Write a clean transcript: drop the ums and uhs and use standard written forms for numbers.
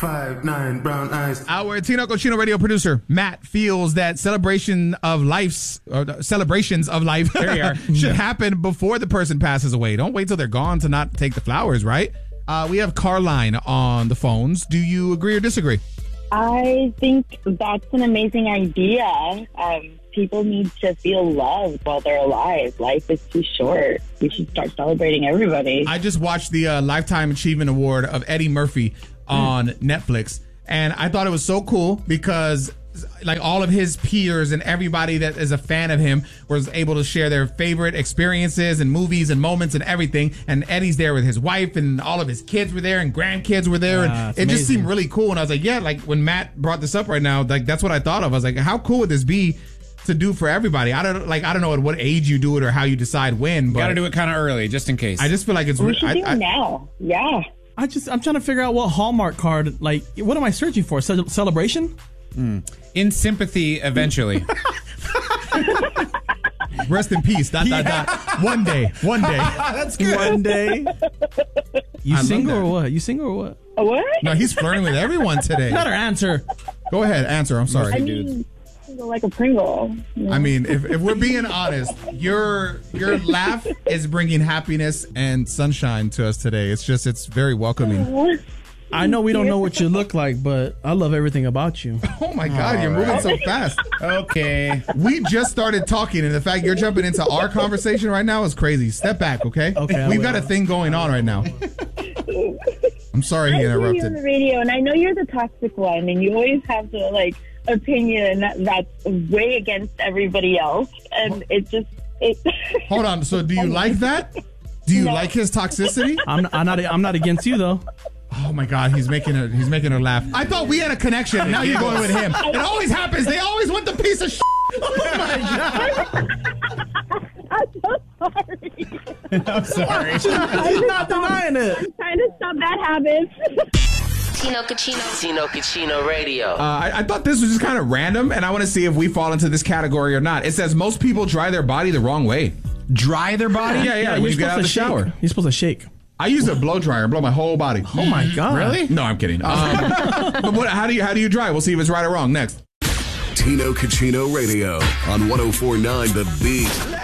5'9" brown eyes. Our Tino Cochino radio producer, Matt, feels that celebrations of life there you are, should happen before the person passes away. Don't wait till they're gone to not take the flowers, right? We have Carline on the phones. Do you agree or disagree? I think that's an amazing idea. People need to feel loved while they're alive. Life is too short. We should start celebrating everybody. I just watched the Lifetime Achievement Award of Eddie Murphy on Netflix, and I thought it was so cool because like all of his peers and everybody that is a fan of him was able to share their favorite experiences and movies and moments and everything. And Eddie's there with his wife and all of his kids were there and grandkids were there. And it just seemed really cool. And I was like, yeah, like when Matt brought this up right now, like that's what I thought of. I was like, how cool would this be to do for everybody? I don't know at what age you do it or how you decide when, but got to do it kind of early just in case. I just feel like it's we should do it now. Yeah. I'm trying to figure out what Hallmark card, like, what am I searching for? Celebration? In sympathy, eventually. Rest in peace. ... One day. That's good. One day. You single or what? You single or what? What? No, he's flirting with everyone today. Let her answer. Go ahead, answer. I'm sorry. I mean, like a Pringle. Yeah. I mean, if we're being honest, your laugh is bringing happiness and sunshine to us today. It's very welcoming. I know we don't know what you look like, but I love everything about you. Oh my God, you're moving so fast. Okay. We just started talking, and the fact you're jumping into our conversation right now is crazy. Step back, okay? Okay. We've got a thing going on right now. I'm sorry he interrupted. I hear you on the radio, and I know you're the toxic one, and you always have the opinion that's way against everybody else, and it. Hold on. So, do you like that? Do you like his toxicity? I'm not against you though. Oh my God, he's making her laugh. I thought we had a connection. Now you're going with him. It always happens. They always want the piece of shit. Oh my God. I'm so sorry. She's not denying it. I'm trying to stop that habit. Tino Cochino Radio. I thought this was just kind of random, and I want to see if we fall into this category or not. It says most people dry their body the wrong way. Dry their body? Yeah. When you get out of the shower, you're supposed to shake. I use a blow dryer, blow my whole body. Oh my God! Really? No, I'm kidding. But how do you dry? We'll see if it's right or wrong next. Tino Cochino Radio on 104.9 The Beat.